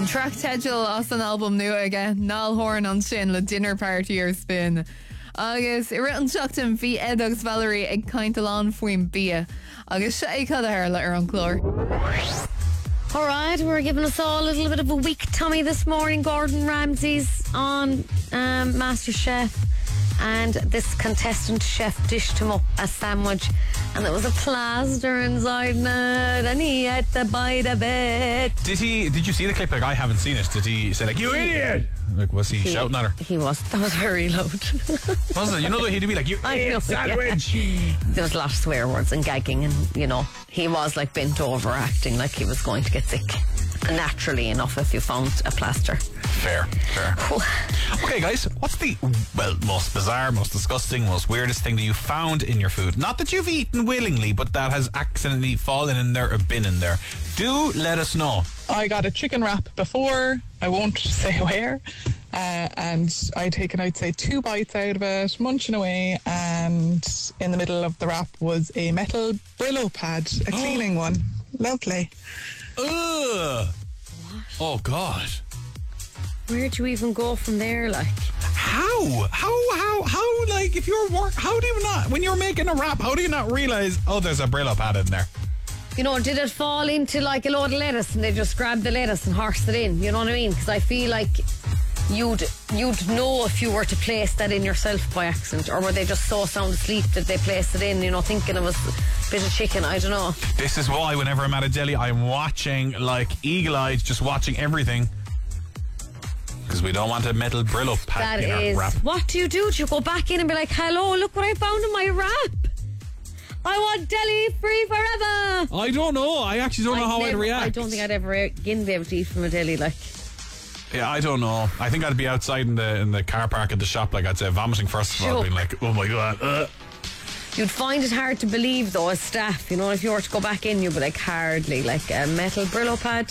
An track tedal as an album nu aige Nál Horn an sin le dinner party ar spin. Agus I rit an seachtain bhí Edogs Valerie ag cainteán faoin bia. Agus sé cad ar le ar an chlór. Alright, we're giving us all a little bit of a weak tummy this morning. Gordon Ramsay's on MasterChef, and this contestant chef dished him up a sandwich, and there was a plaster inside it, and he had to bite a bit. Did you see the clip? Like, I haven't seen it. Did he say like, "You idiot"? Like, was he shouting at her? He was. That was very loud. Wasn't it? You know the way he'd be like, "You idiot sandwich." Yeah. There was a lot of swear words and gagging, and you know he was like bent over, acting like he was going to get sick. Naturally enough, if you found a plaster. Fair. Okay, guys, what's the most bizarre, most disgusting, most weirdest thing that you found in your food? Not that you've eaten willingly, but that has accidentally fallen in there or been in there. Do let us know. I got a chicken wrap before, I won't say where, and I'd taken, I'd say, 2 bites out of it, munching away, and in the middle of the wrap was a metal Brillo pad, a cleaning one. Lovely. Ugh. Oh, God. Where'd you even go from there, like? How, like, if you're how do you not, when you're making a wrap, how do you not realise, there's a Brillo pad in there? You know, did it fall into like a load of lettuce and they just grabbed the lettuce and horsed it in? You know what I mean? Because I feel like you'd know if you were to place that in yourself by accident, or were they just so sound asleep that they placed it in, you know, thinking it was a bit of chicken. I don't know. This is why whenever I'm at a deli, I'm watching like eagle-eyed, just watching everything, because we don't want a metal Brillo pad in our wrap. What do? Do you go back in and be like, hello, look what I found in my wrap? I want deli free forever. I don't know. I actually don't know how I'd react. I don't think I'd ever again be able to eat from a deli, like. Yeah, I don't know. I think I'd be outside in the car park at the shop, like I'd say, vomiting first of all, being like, oh my God. You'd find it hard to believe though as staff, you know, if you were to go back in, you'd be like, hardly, like a metal Brillo pad.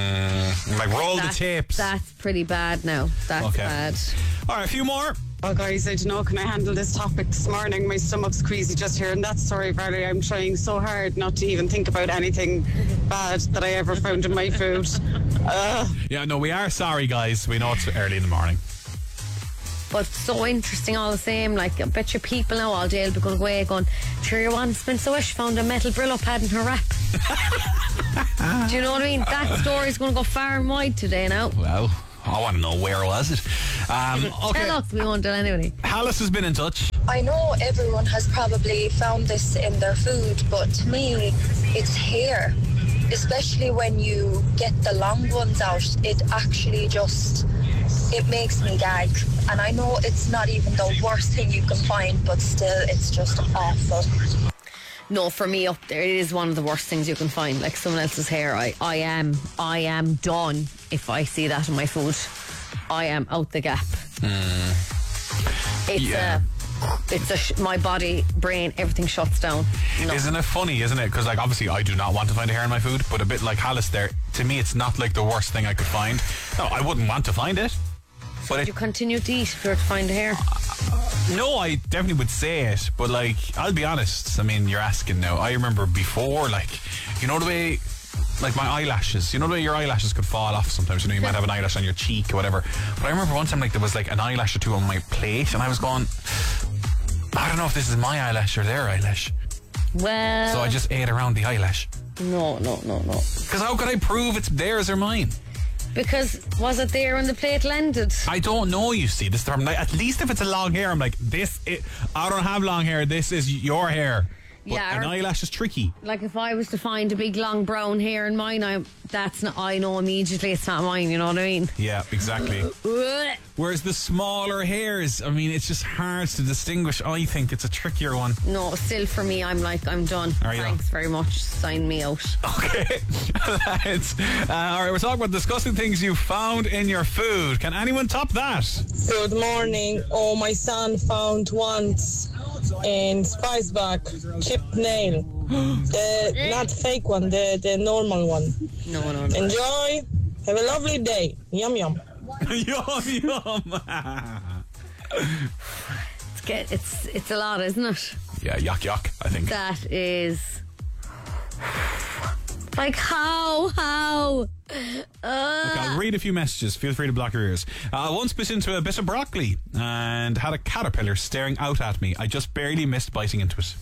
Like roll the tapes. That's pretty bad now. That's bad. Alright, a few more. Oh guys, I don't know, can I handle this topic this morning? My stomach's queasy just hearing that story, Valerie. I'm trying so hard not to even think about anything bad that I ever found in my food. Yeah, no, we are sorry, guys. We know it's early in the morning. But so interesting all the same. Like, I bet you people now all day will be going away going, sure, your one spent so she found a metal Brillo pad in her wrap. Do you know what I mean? That story's going to go far and wide today now. Well, I want to know, where was it? Okay. Tell us, we won't tell anybody. Alice has been in touch. I know everyone has probably found this in their food, but to me, it's hair. Especially when you get the long ones out, it actually it makes me gag. And I know it's not even the worst thing you can find, but still, it's just awful. No, for me up there, it is one of the worst things you can find. Like someone else's hair. I am done if I see that in my food. I am out the gap. My body, brain, everything shuts down. No. Isn't it funny, isn't it? Because like obviously I do not want to find a hair in my food, but a bit like Alice there, to me it's not like the worst thing I could find. No, I wouldn't want to find it. But would you continue to eat if you were to find a hair? No, I definitely would say it, but like, I'll be honest, I mean, you're asking now. I remember before, like, you know the way, like my eyelashes, you know the way your eyelashes could fall off sometimes, you know, you might have an eyelash on your cheek or whatever. But I remember one time, like, there was like an eyelash or two on my plate, and I was going, I don't know if this is my eyelash or their eyelash. Well, so I just ate around the eyelash. No. Because how could I prove it's theirs or mine? Because was it there when the plate landed? I don't know, you see. This time, like, at least if it's a long hair, I'm like, I don't have long hair, this is your hair. But yeah, an eyelash is tricky. Like if I was to find a big long brown hair in mine, I know immediately it's not mine, you know what I mean? Yeah, exactly. Whereas the smaller hairs, I mean, it's just hard to distinguish. I think it's a trickier one. No, still for me, I'm like, I'm done. Thanks very much. Sign me out. Okay. Alright, we're talking about disgusting things you found in your food. Can anyone top that? Good morning. Oh, my son found once in Spiceback chipped nail. The not fake one, the normal one. No. Enjoy. Have a lovely day. Yum yum. Yum. It's a lot, isn't it? Yeah, yuck, I think. That is Like, how? Okay, I'll read a few messages. Feel free to block your ears. I once bit into a bit of broccoli and had a caterpillar staring out at me. I just barely missed biting into it.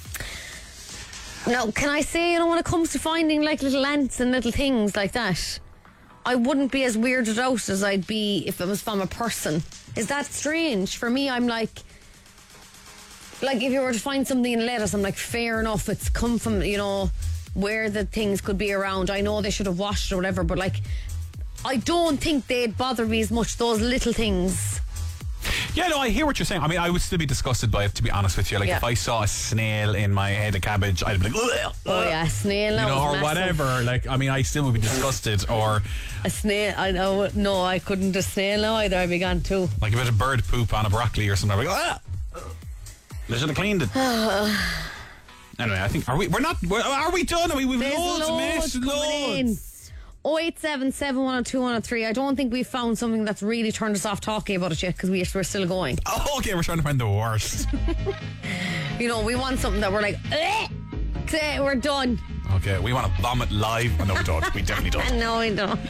Now, can I say, you know, when it comes to finding like little ants and little things like that, I wouldn't be as weirded out as I'd be if it was from a person. Is that strange? For me, I'm like if you were to find something in lettuce, I'm like, fair enough, it's come from, you know, where the things could be around. I know they should have washed or whatever, but like, I don't think they'd bother me as much, those little things. Yeah, no, I hear what you're saying. I mean, I would still be disgusted by it, to be honest with you. Like, if I saw a snail in my head of cabbage, I'd be like, ugh, oh yeah, snail, you know, or massive. whatever. Like, I mean, I still would be disgusted. Or a snail, I know, no, I couldn't a snail now either. I'd be gone too. Like a bit of bird poop on a broccoli or something. I'd be like, ugh. They should have cleaned it. Anyway, I think, are we done? We've loads of loads. 08771021003. I don't think we've found something that's really turned us off talking about it yet, because we're still going. Oh, okay, we're trying to find the worst. You know, we want something that we're like, we're done. Okay, we want to vomit live. Oh, no, we don't. We definitely don't. No, we don't.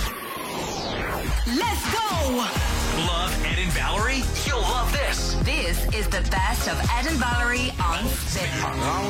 Let's go! Love Ed and Valerie? You'll love this. This is the best of Ed and Valerie on Spin.